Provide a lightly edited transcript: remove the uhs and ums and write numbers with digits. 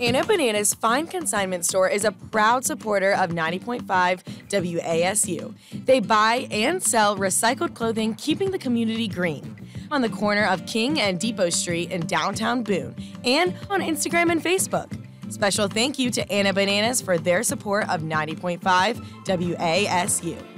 Anna Banana's Fine Consignment Store is a proud supporter of 90.5 WASU. They buy and sell recycled clothing, keeping the community green. On the corner of King and Depot Street in downtown Boone, and on Instagram and Facebook. Special thank you to Anna Bananas for their support of 90.5 WASU.